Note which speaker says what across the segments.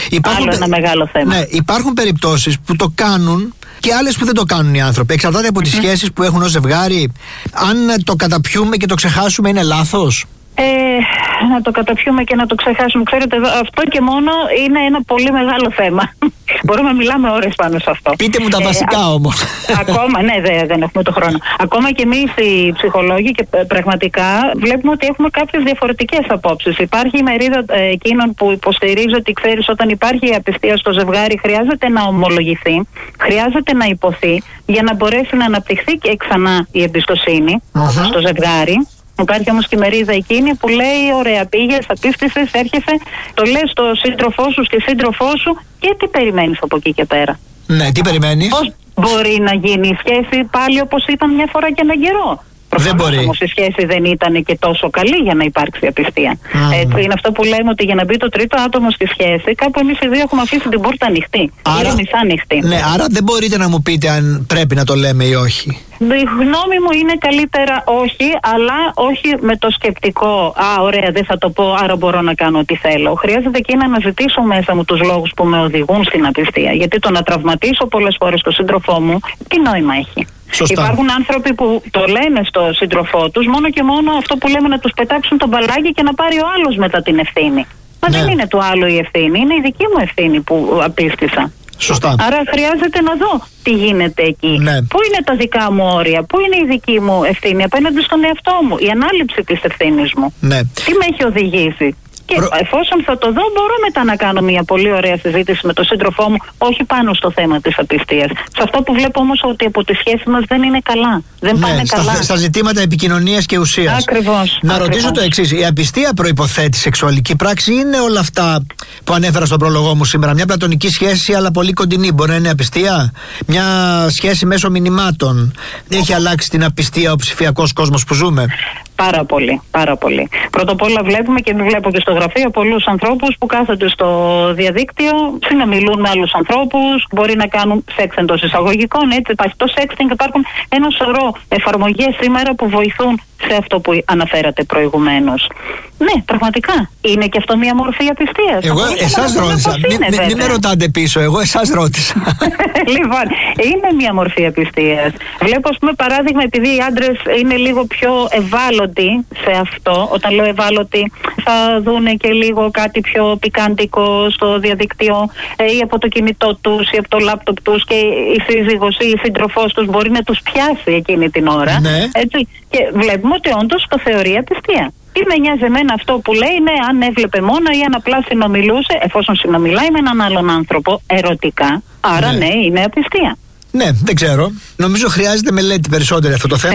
Speaker 1: Άλλο ένα μεγάλο θέμα.
Speaker 2: Ναι, υπάρχουν περιπτώσεις που το κάνουν και άλλες που δεν το κάνουν οι άνθρωποι. Εξαρτάται από τις σχέσεις που έχουν ως ζευγάρι. Αν το καταπιούμε και το ξεχάσουμε, είναι λάθος?
Speaker 1: Να το καταπιούμε και να το ξεχάσουμε. Ξέρετε, αυτό και μόνο είναι ένα πολύ μεγάλο θέμα. Μπορούμε να μιλάμε ώρες πάνω σε αυτό.
Speaker 2: Πείτε μου τα βασικά όμως.
Speaker 1: Ακόμα, ναι, δεν έχουμε το χρόνο. Ακόμα και εμείς οι ψυχολόγοι, και πραγματικά βλέπουμε ότι έχουμε κάποιες διαφορετικές απόψεις. Υπάρχει η μερίδα εκείνων που υποστηρίζει ότι, ξέρεις, όταν υπάρχει απιστία στο ζευγάρι, χρειάζεται να ομολογηθεί, χρειάζεται να υποθεί για να μπορέσει να αναπτυχθεί και ξανά η εμπιστοσύνη στο ζευγάρι. Υπάρχει όμως και η μερίδα εκείνη που λέει: ωραία, πήγες, απίστησες, έρχεσαι, το λες στο σύντροφό σου και σύντροφό σου, και τι περιμένεις από εκεί και πέρα?
Speaker 2: Ναι, τι περιμένεις?
Speaker 1: Πώς μπορεί να γίνει η σχέση πάλι όπως ήταν μια φορά και έναν καιρό?
Speaker 2: Δεν μπορεί.
Speaker 1: Όμως η σχέση δεν ήταν και τόσο καλή για να υπάρξει απιστία. Είναι αυτό που λέμε, ότι για να μπει το τρίτο άτομο στη σχέση, κάπου εμείς οι δύο έχουμε αφήσει την πόρτα ανοιχτή. Άρα, μισά ανοιχτή.
Speaker 2: Ναι, άρα δεν μπορείτε να μου πείτε αν πρέπει να το λέμε ή όχι.
Speaker 1: Η γνώμη μου είναι καλύτερα όχι, αλλά όχι με το σκεπτικό ωραία, δεν θα το πω, άρα μπορώ να κάνω ό,τι θέλω. Χρειάζεται και να αναζητήσω μέσα μου τους λόγους που με οδηγούν στην απιστία. Γιατί το να τραυματίσω πολλές φορές τον σύντροφό μου, τι νόημα έχει?
Speaker 2: Σωστά.
Speaker 1: Υπάρχουν άνθρωποι που το λένε στο σύντροφό τους μόνο και μόνο αυτό που λέμε, να τους πετάξουν το μπαλάκι και να πάρει ο άλλος μετά την ευθύνη. Μα δεν είναι του άλλου η ευθύνη, είναι η δική μου ευθύνη που απίστησα.
Speaker 2: Σωστά.
Speaker 1: Άρα χρειάζεται να δω τι γίνεται εκεί.
Speaker 2: Ναι.
Speaker 1: Πού είναι τα δικά μου όρια, πού είναι η δική μου ευθύνη απέναντι στον εαυτό μου, η ανάληψη της ευθύνης μου.
Speaker 2: Ναι.
Speaker 1: Τι με έχει οδηγήσει? Και εφόσον θα το δω, μπορώ μετά να κάνω μια πολύ ωραία συζήτηση με τον σύντροφό μου, όχι πάνω στο θέμα της απιστίας. Σε αυτό που βλέπω όμως ότι από τη σχέση μας δεν είναι καλά. Δεν πάνε καλά.
Speaker 2: Στα ζητήματα επικοινωνίας και ουσίας.
Speaker 1: Ακριβώς.
Speaker 2: Να ρωτήσω το εξής: η απιστία προϋποθέτει σεξουαλική πράξη, είναι όλα αυτά που ανέφερα στον πρόλογό μου σήμερα? Μια πλατωνική σχέση, αλλά πολύ κοντινή, μπορεί να είναι απιστία? Μια σχέση μέσω μηνυμάτων έχει αλλάξει την απιστία ο ψηφιακός κόσμος που ζούμε?
Speaker 1: Πάρα πολύ, πάρα πολύ. Πρώτα απ' όλα βλέπουμε, και βλέπω και στο γραφείο, πολλούς ανθρώπους που κάθονται στο διαδίκτυο, συνομιλούν με άλλους ανθρώπους, μπορεί να κάνουν σεξ εντός εισαγωγικών, έτσι, υπάρχει το sexting, υπάρχουν ένα σωρό εφαρμογές σήμερα που βοηθούν σε αυτό που αναφέρατε προηγουμένως. Ναι, πραγματικά. Είναι και αυτό μια μορφή απιστίας.
Speaker 2: Εγώ εσάς ρώτησα. Μην με ρωτάτε πίσω, εγώ εσάς ρώτησα.
Speaker 1: Λοιπόν, είναι μια μορφή απιστίας. Βλέπω, ας πούμε, παράδειγμα, επειδή οι άντρες είναι λίγο πιο ευάλωτοι σε αυτό, όταν λέω ευάλωτοι, θα δούνε και λίγο κάτι πιο πικάντικο στο διαδικτύο, ή από το κινητό τους ή από το λάπτοπ τους, και η σύζυγος ή η σύντροφός τους μπορεί να τους πιάσει εκείνη την ώρα.
Speaker 2: Ναι.
Speaker 1: Έτσι, και βλέπουμε ότι όντως το θεωρεί απιστία. Τι με νοιάζει εμένα αυτό που λέει, ναι, αν έβλεπε μόνο ή αν απλά συνομιλούσε, εφόσον συνομιλάει με έναν άλλον άνθρωπο ερωτικά, άρα ναι, είναι απιστία.
Speaker 2: Ναι, δεν ξέρω. Νομίζω χρειάζεται μελέτη περισσότερη αυτό το θέμα.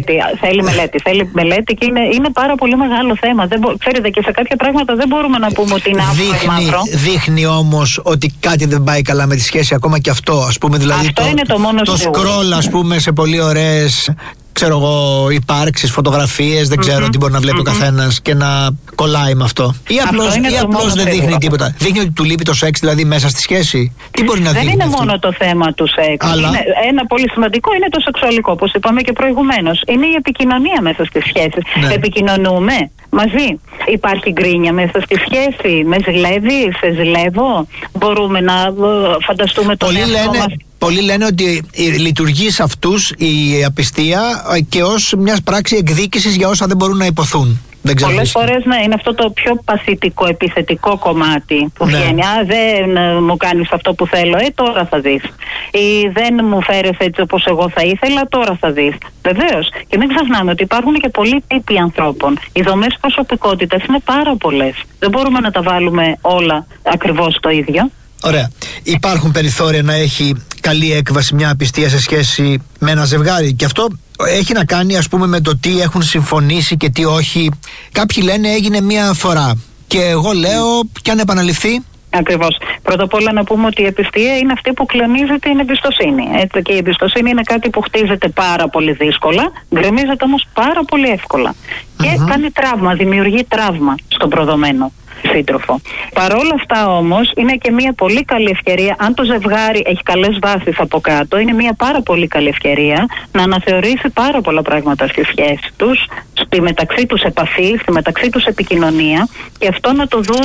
Speaker 1: Θέλει μελέτη και είναι πάρα πολύ μεγάλο θέμα. Ξέρετε, και σε κάποια πράγματα δεν μπορούμε να πούμε ότι είναι άσπρο.
Speaker 2: Δείχνει όμως ότι κάτι δεν πάει καλά με τη σχέση, ακόμα και αυτό. Ας πούμε, δηλαδή
Speaker 1: αυτό είναι το μόνο
Speaker 2: το scroll, ας πούμε, σε πολύ ωραίες, ξέρω εγώ, υπάρξεις, φωτογραφίες, δεν ξέρω τι μπορεί να βλέπει ο καθένας και να κολλάει με αυτό. Ή απλώς δεν δείχνει τίποτα. Δείχνει ότι του λείπει το σεξ, δηλαδή, μέσα στη σχέση. Τι μπορεί να δείχνει?
Speaker 1: Δεν είναι μόνο το θέμα του σεξ. Ένα πολύ σημαντικό είναι το σεξουαλικό, όπως είπαμε και προηγουμένως. Είναι η επικοινωνία μέσα στις σχέσεις. Ναι. Επικοινωνούμε μαζί. Υπάρχει γκρίνια μέσα στη σχέση? Με ζηλεύει, σε ζηλεύω? Μπορούμε να φανταστούμε το εαυτό μας?
Speaker 2: Πολλοί λένε ότι λειτουργεί σε αυτούς η απιστία και ως μια πράξη εκδίκησης για όσα δεν μπορούν να υποθούν.
Speaker 1: Πολλές φορές, ναι, είναι αυτό το πιο παθητικό, επιθετικό κομμάτι που βγαίνει. Δεν μου κάνεις αυτό που θέλω, τώρα θα δεις. Ή δεν μου φέρεις έτσι όπως εγώ θα ήθελα, τώρα θα δεις. Βεβαίως. Και μην ξεχνάμε ότι υπάρχουν και πολλοί τύποι ανθρώπων. Οι δομές προσωπικότητας είναι πάρα πολλές. Δεν μπορούμε να τα βάλουμε όλα ακριβώς το ίδιο.
Speaker 2: Ωραία. Υπάρχουν περιθώρια να έχει καλή έκβαση μια απιστία σε σχέση με ένα ζευγάρι, και αυτό έχει να κάνει, ας πούμε, με το τι έχουν συμφωνήσει και τι όχι. Κάποιοι λένε έγινε μια φορά και εγώ λέω και αν επαναληφθεί.
Speaker 1: Ακριβώς. Πρώτα απ' όλα να πούμε ότι η απιστία είναι αυτή που κλονίζει την εμπιστοσύνη. Έτσι, και η εμπιστοσύνη είναι κάτι που χτίζεται πάρα πολύ δύσκολα, γκρεμίζεται όμως πάρα πολύ εύκολα. Και κάνει τραύμα, δημιουργεί τραύμα στον προδομένο σύντροφο. Παρόλα αυτά όμως είναι και μια πολύ καλή ευκαιρία, αν το ζευγάρι έχει καλές βάσεις από κάτω, είναι μια πάρα πολύ καλή ευκαιρία να αναθεωρήσει πάρα πολλά πράγματα στη σχέση τους, στη μεταξύ τους επαφή, στη μεταξύ τους επικοινωνία, και αυτό να το δουν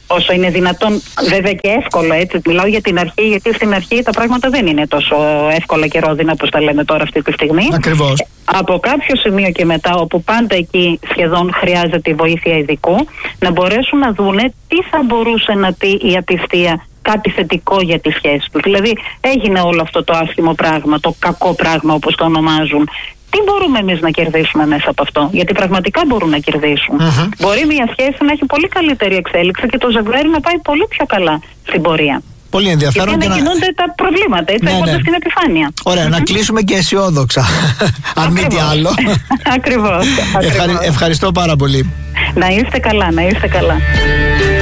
Speaker 1: όσο είναι δυνατόν, βέβαια και εύκολο, έτσι. Μιλάω για την αρχή, γιατί στην αρχή τα πράγματα δεν είναι τόσο εύκολα και ρόδινα όπως τα λέμε τώρα αυτή τη στιγμή.
Speaker 2: Ακριβώς.
Speaker 1: Από κάποιο σημείο και μετά, όπου πάντα εκεί σχεδόν χρειάζεται η βοήθεια ειδικού, να μπορέσουν να δούνε τι θα μπορούσε να πει η απιστία, κάτι θετικό για τη σχέση του. Δηλαδή, έγινε όλο αυτό το άσχημο πράγμα, το κακό πράγμα όπως το ονομάζουν. Τι μπορούμε εμείς να κερδίσουμε μέσα από αυτό? Γιατί πραγματικά μπορούν να κερδίσουν. Μπορεί μια σχέση να έχει πολύ καλύτερη εξέλιξη και το ζευγάρι να πάει πολύ πιο καλά στην πορεία.
Speaker 2: Πολύ ενδιαφέρον.
Speaker 1: Και να κινούνται τα προβλήματα, έτσι, έρχονται στην επιφάνεια.
Speaker 2: Ωραία, να κλείσουμε και αισιόδοξα. Αν μη τι άλλο.
Speaker 1: Ακριβώς.
Speaker 2: Ευχαριστώ πάρα πολύ.
Speaker 1: Να είστε καλά, να είστε καλά.